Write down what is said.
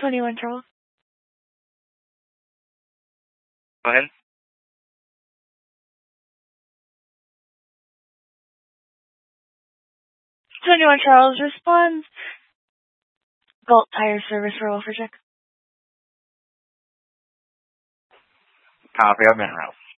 21 Charles. Go ahead. 21 Charles responds. Galt Tire Service for welfare check. Copy, I've been around.